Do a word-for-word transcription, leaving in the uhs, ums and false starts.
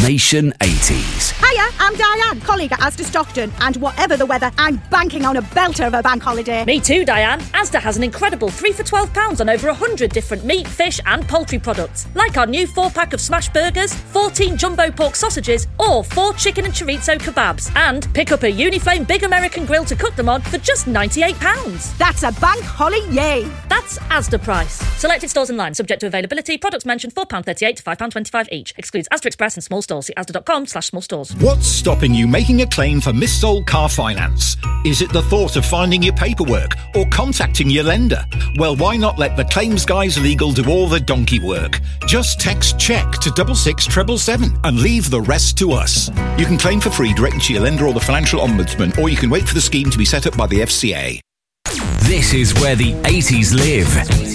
Inflation eighties. Hiya, I'm Diane, colleague at Asda Stockton, and whatever the weather, I'm banking on a belter of a bank holiday. Me too, Diane. Asda has an incredible three for twelve pounds on over one hundred different meat, fish and poultry products, like our new four pack of smash burgers, fourteen jumbo pork sausages, or four chicken and chorizo kebabs. And pick up a Uniflame Big American Grill to cook them on for just ninety-eight pounds. That's a bank holly yay. That's Asda price. Selected stores in line, subject to availability. Products mentioned four pounds thirty-eight to five pounds twenty-five each. Excludes Asda Express and small stores. See asda.com slash small stores. What's stopping you making a claim for missold car finance? Is it the thought of finding your paperwork or contacting your lender? Well, why not let the Claims Guys Legal do all the donkey work? Just text check to double six treble seven and leave the rest to us. You can claim for free directly to your lender or the Financial Ombudsman, or you can wait for the scheme to be set up by the F C A. This is where the eighties live.